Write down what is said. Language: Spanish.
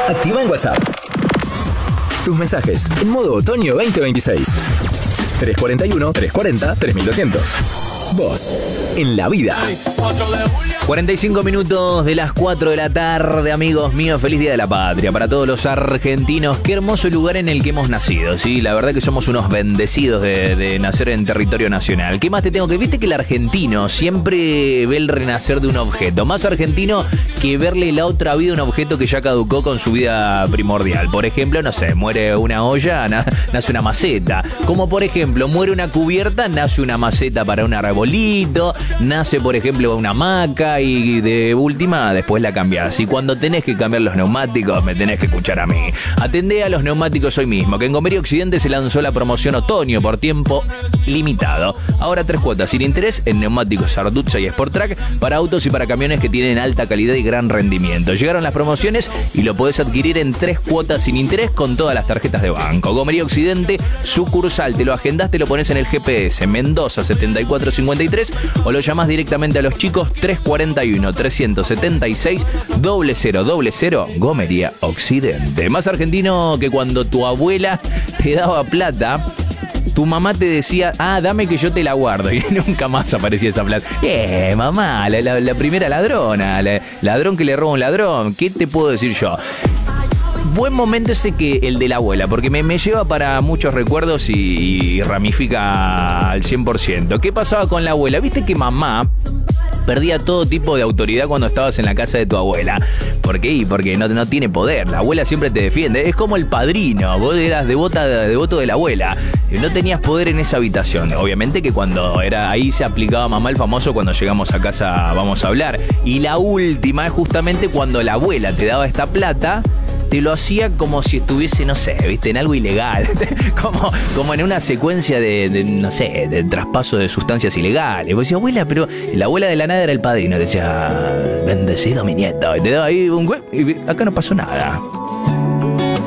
Activa en WhatsApp tus mensajes en modo otoño 2026. 341-340-3200. Vos, en la vida. 45 minutos de las 4 de la tarde, amigos míos. Feliz Día de la Patria para todos los argentinos. Qué hermoso lugar en el que hemos nacido, ¿sí? La verdad que somos unos bendecidos de nacer en territorio nacional. ¿Qué más te tengo que...? Viste que el argentino siempre ve el renacer de un objeto. Más argentino que verle la otra vida a un objeto que ya caducó con su vida primordial. Por ejemplo, no sé, muere una olla, nace una maceta. Como por ejemplo, muere una cubierta, nace una maceta para un arbolito. Nace, por ejemplo, una hamaca. Y de última, después la cambiás. Y cuando tenés que cambiar los neumáticos, me tenés que escuchar a mí. Atendé a los neumáticos hoy mismo, que en Gomería Occidente se lanzó la promoción otoño por tiempo limitado. Ahora 3 cuotas sin interés en neumáticos Arduzza y Sportrack para autos y para camiones que tienen alta calidad y gran rendimiento. Llegaron las promociones y lo podés adquirir en 3 cuotas sin interés con todas las tarjetas de banco. Gomería Occidente, sucursal. Te lo agendás, te lo pones en el GPS. Mendoza 7453 o lo llamás directamente a los chicos 341-376-0000. Gomería Occidente. Más argentino que cuando tu abuela te daba plata, tu mamá te decía, dame que yo te la guardo. Y nunca más aparecía esa plata. Mamá, la primera ladrona, ladrón que le roba a un ladrón. ¿Qué te puedo decir yo? Buen momento ese que el de la abuela, porque me lleva para muchos recuerdos y ramifica al 100%. ¿Qué pasaba con la abuela? Viste que mamá perdía todo tipo de autoridad cuando estabas en la casa de tu abuela. ¿Por qué? Porque no tiene poder. La abuela siempre te defiende. Es como el padrino. Vos eras devoto de la abuela. No tenías poder en esa habitación. Obviamente que cuando era ahí se aplicaba mamá el famoso cuando llegamos a casa vamos a hablar. Y la última es justamente cuando la abuela te daba esta plata, te lo hacía como si estuviese, no sé, viste, en algo ilegal. como en una secuencia de traspaso de sustancias ilegales. Vos decías, abuela, pero la abuela de la nada era el padrino. Te decía, bendecido mi nieto. Y te daba ahí un y acá no pasó nada.